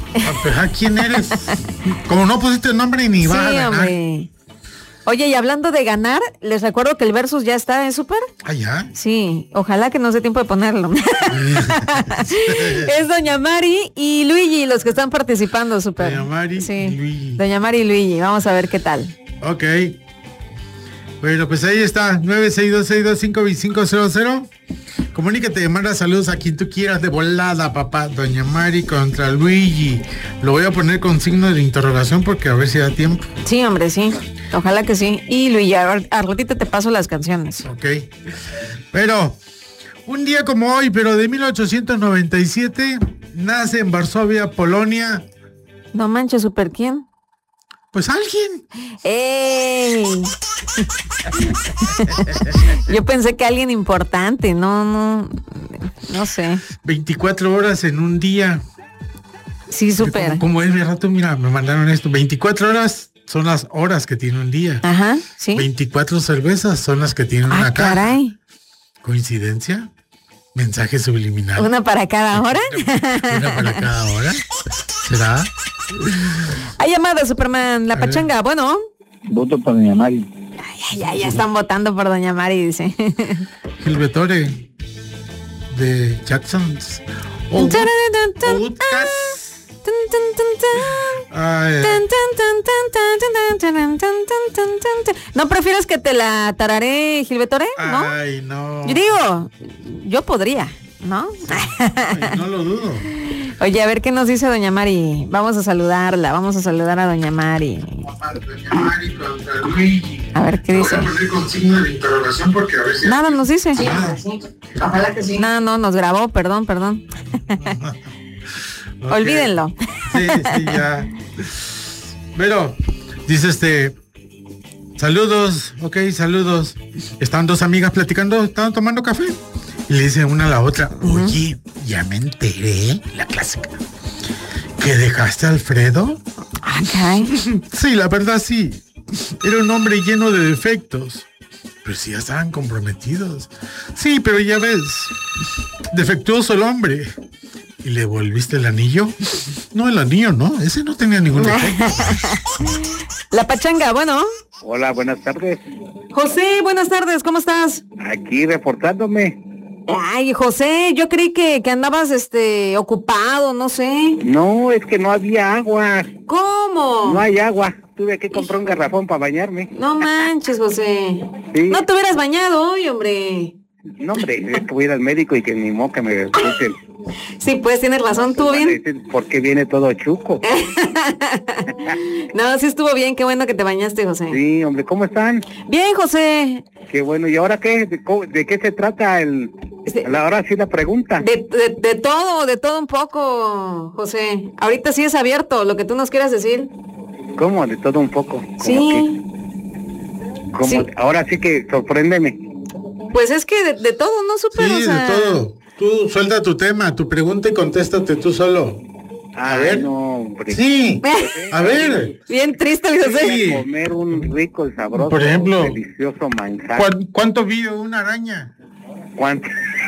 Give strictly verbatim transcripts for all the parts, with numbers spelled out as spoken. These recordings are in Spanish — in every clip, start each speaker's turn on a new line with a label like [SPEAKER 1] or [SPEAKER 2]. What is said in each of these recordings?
[SPEAKER 1] ¿A quién eres? Como no pusiste el nombre ni va a ganar.
[SPEAKER 2] Hombre. Oye, y hablando de ganar, les recuerdo que el Versus ya está en Super.
[SPEAKER 1] ¿Ah, ya?
[SPEAKER 2] Sí, ojalá que nos dé tiempo de ponerlo. Es Doña Mari y Luigi los que están participando, Super.
[SPEAKER 1] Doña Mari
[SPEAKER 2] sí.
[SPEAKER 1] y Luigi.
[SPEAKER 2] Doña Mari y Luigi, vamos a ver qué tal.
[SPEAKER 1] Ok. Bueno, pues ahí está, nueve seis dos seis dos cinco dos cinco cero cero. Comunícate, manda saludos a quien tú quieras de volada, papá. Doña Mari contra Luigi. Lo voy a poner con signo de interrogación porque a ver si da tiempo.
[SPEAKER 2] Sí, hombre, sí. Ojalá que sí. Y Luigi, al ratito te paso las canciones.
[SPEAKER 1] Ok. Pero, un día como hoy, pero de mil ochocientos noventa y siete, nace en Varsovia, Polonia.
[SPEAKER 2] No manches, ¿Super quién?
[SPEAKER 1] Pues alguien.
[SPEAKER 2] ¡Ey! Yo pensé que alguien importante, no, no, no sé.
[SPEAKER 1] veinticuatro horas en un día.
[SPEAKER 2] Sí, Super.
[SPEAKER 1] Como, como es mi rato, mira, me mandaron esto. veinticuatro horas son las horas que tiene un día.
[SPEAKER 2] Ajá, sí.
[SPEAKER 1] veinticuatro cervezas son las que tiene
[SPEAKER 2] ah,
[SPEAKER 1] una caja.
[SPEAKER 2] Caray.
[SPEAKER 1] ¿Coincidencia? ¿Mensaje subliminal?
[SPEAKER 2] ¿Una para cada hora?
[SPEAKER 1] ¿Una para cada hora? ¿Será?
[SPEAKER 2] Hay llamada, Superman. La pachanga, bueno.
[SPEAKER 3] Voto por Doña Mari.
[SPEAKER 2] Ay, ya, ya están votando por Doña Mari, dice.
[SPEAKER 1] Gilbertore de Jacksons. Oh,
[SPEAKER 2] ¿No prefieres que te la tararé, Gilbertore? ¿No?
[SPEAKER 1] Ay, no.
[SPEAKER 2] Yo digo, yo podría, ¿no?
[SPEAKER 1] Ay, no lo dudo.
[SPEAKER 2] Oye, a ver qué nos dice Doña Mari. Vamos a saludarla, vamos a saludar a Doña Mari.
[SPEAKER 1] Doña Mari contra Luigi.
[SPEAKER 2] A ver qué dice.
[SPEAKER 1] Voy a poner con signo de interrogación porque a ver si...
[SPEAKER 2] Nada nos dice.
[SPEAKER 1] Sí,
[SPEAKER 2] sí. Ojalá que sí. No, no, nos grabó, perdón, perdón. Okay. Olvídenlo.
[SPEAKER 1] Sí, sí, ya. Pero, dice este... Saludos, ok, saludos. Están dos amigas platicando, estaban tomando café. Y le dice una a la otra, oye, ya me enteré, la clásica, ¿que dejaste a Alfredo?
[SPEAKER 2] Okay.
[SPEAKER 1] Sí, la verdad sí. Era un hombre lleno de defectos. Pero sí, ya estaban comprometidos. Sí, pero ya ves, defectuoso el hombre. ¿Y le volviste el anillo? No, el anillo no, ese no tenía ningún defecto.
[SPEAKER 2] La pachanga, bueno.
[SPEAKER 3] Hola, buenas tardes.
[SPEAKER 2] José, buenas tardes, ¿cómo estás?
[SPEAKER 3] Aquí reportándome.
[SPEAKER 2] Ay, José, yo creí que, que andabas este ocupado, no sé.
[SPEAKER 3] No, es que no había agua.
[SPEAKER 2] ¿Cómo?
[SPEAKER 3] No hay agua. Tuve que comprar un garrafón para bañarme.
[SPEAKER 2] No manches, José.
[SPEAKER 3] Sí.
[SPEAKER 2] No te hubieras bañado hoy, hombre.
[SPEAKER 3] No, hombre, es que voy a ir al médico y que ni moca me escuchen.
[SPEAKER 2] Sí, pues tienes razón, ¿tú bien?
[SPEAKER 3] ¿Por qué viene todo chuco?
[SPEAKER 2] No, sí estuvo bien, qué bueno que te bañaste, José.
[SPEAKER 3] Sí, hombre, ¿cómo están?
[SPEAKER 2] Bien, José.
[SPEAKER 3] Qué bueno, ¿y ahora qué? ¿De, de qué se trata el... Sí. Ahora sí la pregunta?
[SPEAKER 2] De, de, de todo, de todo un poco, José. Ahorita sí es abierto, lo que tú nos quieras decir.
[SPEAKER 3] ¿Cómo? De todo un poco.
[SPEAKER 2] Sí.
[SPEAKER 3] Que, ¿Cómo? Sí. Ahora sí que sorpréndeme.
[SPEAKER 2] Pues es que de, de todo, ¿no? Super,
[SPEAKER 1] sí,
[SPEAKER 2] o sea...
[SPEAKER 1] de todo. Tú suelta tu tema, tu pregunta y contéstate tú solo.
[SPEAKER 3] A Ay, ver. No, hombre.
[SPEAKER 1] Sí, a ver.
[SPEAKER 2] Bien triste el José.
[SPEAKER 3] Sí. Comer un rico y sabroso,
[SPEAKER 1] por ejemplo,
[SPEAKER 3] delicioso manjar.
[SPEAKER 1] ¿cu ¿Cuánto vive una araña?
[SPEAKER 3] ¿Cuánto?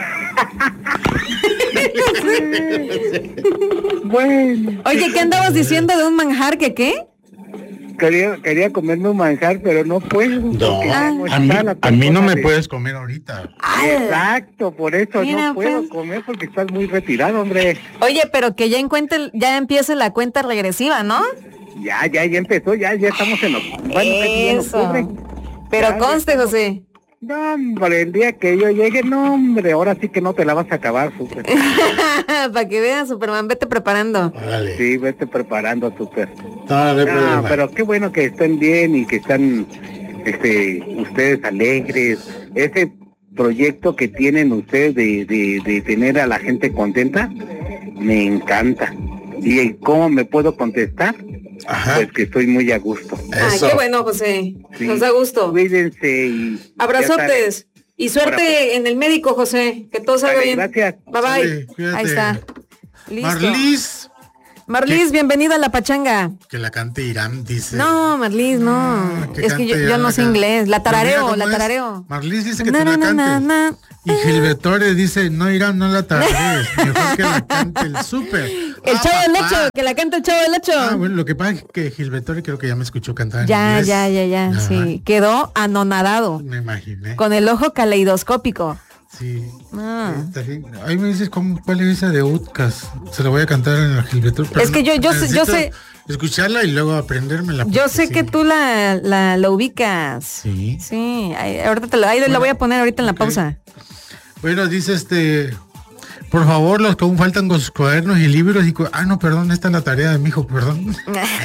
[SPEAKER 3] Bueno.
[SPEAKER 2] Oye, ¿qué andabas diciendo de un manjar que qué?
[SPEAKER 3] Quería, quería comerme un manjar, pero no puedo.
[SPEAKER 1] No, ah, a, mí, a mí no me de... puedes comer ahorita.
[SPEAKER 3] Ah, exacto, por eso mira, no puedo pues... comer porque estás muy retirado, hombre.
[SPEAKER 2] Oye, pero que ya encuentre, ya empiece la cuenta regresiva, ¿no?
[SPEAKER 3] Ya, ya, ya empezó, ya, ya estamos en octubre. Bueno, en octubre.
[SPEAKER 2] Pero
[SPEAKER 3] ya,
[SPEAKER 2] conste, ya José.
[SPEAKER 3] No, hombre, el día que yo llegue, no, hombre, ahora sí que no te la vas a acabar, Super.
[SPEAKER 2] Para que veas, Superman, vete preparando.
[SPEAKER 1] Vale.
[SPEAKER 3] Sí, vete preparando, Super.
[SPEAKER 1] No, no,
[SPEAKER 3] no, pero qué bueno que estén bien y que están este, ustedes alegres. Ese proyecto que tienen ustedes de, de, de tener a la gente contenta, me encanta. ¿Y cómo me puedo contestar? Ajá. Pues que estoy muy a gusto.
[SPEAKER 2] Ay, qué bueno, José. Sí. Nos da gusto.
[SPEAKER 3] Cuídense y...
[SPEAKER 2] Abrazotes. Y suerte Para... en el médico, José. Que todo salga vale, bien.
[SPEAKER 3] Gracias.
[SPEAKER 2] Bye, bye. Sí, ahí está.
[SPEAKER 1] Listo. Marlis.
[SPEAKER 2] Marlis, ¿Qué? Bienvenida a la pachanga.
[SPEAKER 1] Que la cante Irán, dice.
[SPEAKER 2] No, Marlis, no. Ah, es que yo, yo no sé inglés. La tarareo, la tarareo.
[SPEAKER 1] Es? Marlis dice que na, te na, la cantes. Na, na. Y Gilbertore dice, no, Irán, no la tardes, mejor que la cante el súper.
[SPEAKER 2] El
[SPEAKER 1] Ah,
[SPEAKER 2] Chavo del
[SPEAKER 1] papá.
[SPEAKER 2] Ocho, que la canta el Chavo del Ocho.
[SPEAKER 1] Ah, bueno, lo que pasa es que Gilbertore creo que ya me escuchó cantar en
[SPEAKER 2] Ya,
[SPEAKER 1] inglés.
[SPEAKER 2] ya, ya, ya,
[SPEAKER 1] Ajá.
[SPEAKER 2] sí. Quedó anonadado,
[SPEAKER 1] Me imaginé.
[SPEAKER 2] con el ojo caleidoscópico.
[SPEAKER 1] Sí.
[SPEAKER 2] Ah.
[SPEAKER 1] Está bien. Ahí me dices cómo, cuál es esa de Utcas. Se la voy a cantar en la Gilbertore. pero
[SPEAKER 2] Es que yo- yo sé- yo
[SPEAKER 1] necesito
[SPEAKER 2] sé-
[SPEAKER 1] escucharla y luego aprendérmela.
[SPEAKER 2] Yo
[SPEAKER 1] porque
[SPEAKER 2] sé
[SPEAKER 1] sí.
[SPEAKER 2] que tú la, la, la ubicas.
[SPEAKER 1] Sí.
[SPEAKER 2] Sí, ahí, ahorita te lo, ahí la voy a poner ahorita en la
[SPEAKER 1] ok.
[SPEAKER 2] pausa.
[SPEAKER 1] Bueno, dice este, por favor, los que aún faltan con sus cuadernos y libros y cu- ah, no, perdón, esta es la tarea de mi hijo, perdón.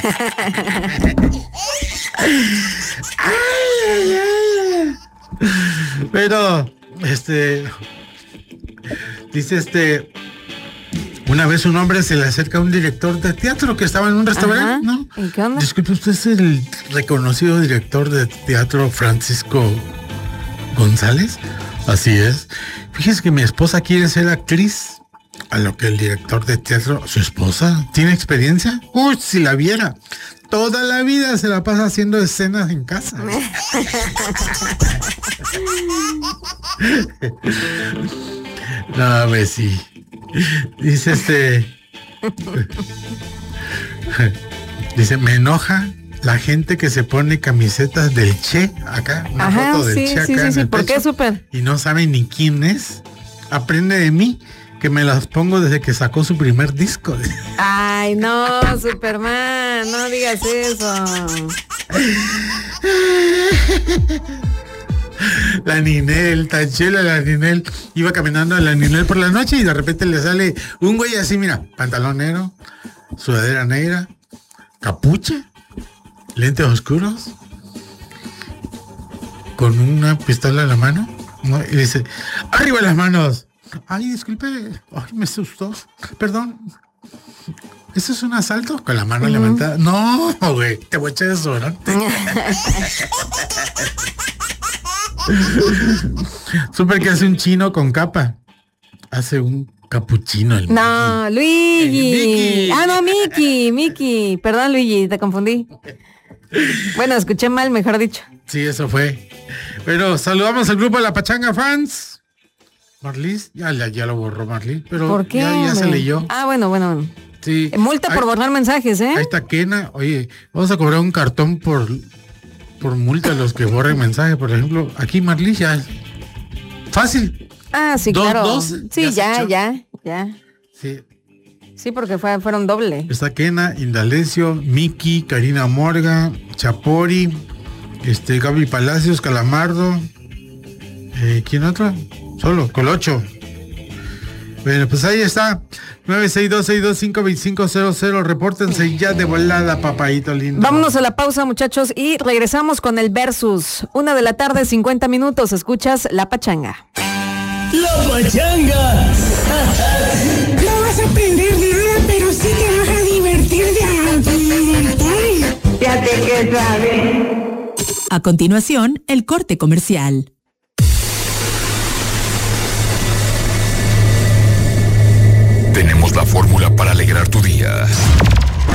[SPEAKER 1] Pero, este, dice este, una vez un hombre se le acerca a un director de teatro que estaba en un restaurante,
[SPEAKER 2] Ajá.
[SPEAKER 1] ¿no?
[SPEAKER 2] ¿Y qué onda?
[SPEAKER 1] Disculpe, usted es el reconocido director de teatro Francisco González. Así es. Fíjese que mi esposa quiere ser actriz. A lo que el director de teatro, su esposa, ¿tiene experiencia? Uy, si la viera. Toda la vida se la pasa haciendo escenas en casa. No, pues sí. Dice este. Dice, me enoja la gente que se pone camisetas del Che acá, una
[SPEAKER 2] Ajá,
[SPEAKER 1] foto del
[SPEAKER 2] sí,
[SPEAKER 1] Che acá
[SPEAKER 2] sí, sí,
[SPEAKER 1] en
[SPEAKER 2] sí.
[SPEAKER 1] el
[SPEAKER 2] ¿Por qué,
[SPEAKER 1] pecho,
[SPEAKER 2] súper?
[SPEAKER 1] y no sabe ni quién es. Aprende de mí, que me las pongo desde que sacó su primer disco.
[SPEAKER 2] Ay, no, Superman, no digas eso.
[SPEAKER 1] La Ninel, tan chela la Ninel. Iba caminando a la Ninel por la noche y de repente le sale un güey así, mira, pantalón negro, sudadera negra, capucha, lentes oscuros, con una pistola en la mano, ¿no? Y dice, arriba las manos. Ay, disculpe, ay, me asustó, perdón. ¿Eso es un asalto? Con la mano levantada. No, güey, te voy a echar desodorante. Súper que hace un chino con capa. Hace un capuchino. El
[SPEAKER 2] No, Luigi.
[SPEAKER 1] Eh, Mickey.
[SPEAKER 2] Ah, no, Mickey, Mickey. Perdón, Luigi, te confundí. Bueno, escuché mal, mejor dicho.
[SPEAKER 1] Sí, eso fue. Pero saludamos al grupo de la Pachanga Fans. Marlis, ya, ya, ya lo borró Marlis, pero
[SPEAKER 2] ¿Por qué?
[SPEAKER 1] ya, ya se
[SPEAKER 2] hombre?
[SPEAKER 1] leyó.
[SPEAKER 2] Ah, bueno, bueno, bueno.
[SPEAKER 1] Sí.
[SPEAKER 2] Eh, Multa por
[SPEAKER 1] Ahí-
[SPEAKER 2] borrar mensajes, ¿eh?
[SPEAKER 1] Ahí está Kena. Oye, vamos a cobrar un cartón por, por multa a los que borren mensajes. Por ejemplo, aquí Marlis ya. Fácil.
[SPEAKER 2] Ah, sí,
[SPEAKER 1] Dos,
[SPEAKER 2] claro.
[SPEAKER 1] dos,
[SPEAKER 2] sí,
[SPEAKER 1] ya se
[SPEAKER 2] ya,
[SPEAKER 1] echó.
[SPEAKER 2] ya, ya.
[SPEAKER 1] Sí.
[SPEAKER 2] Sí, porque fue, fueron doble.
[SPEAKER 1] Está Kena, Indalecio, Miki, Karina Morga, Chapori, este, Gaby Palacios, Calamardo. Eh, ¿Quién otro? Solo, Colocho. Bueno, pues ahí está. nueve seis dos, seis dos cinco, dos cinco cero cero. Repórtense ya de volada, papadito lindo.
[SPEAKER 2] Vámonos a la pausa, muchachos, y regresamos con el Versus. Una de la tarde, cincuenta minutos. Escuchas La Pachanga.
[SPEAKER 4] La Pachanga.
[SPEAKER 5] No vas a aprender nada, pero sí te vas a divertir de divertir.
[SPEAKER 6] Fíjate que sabe.
[SPEAKER 7] A continuación, el corte comercial.
[SPEAKER 8] Tenemos la fórmula para alegrar tu día.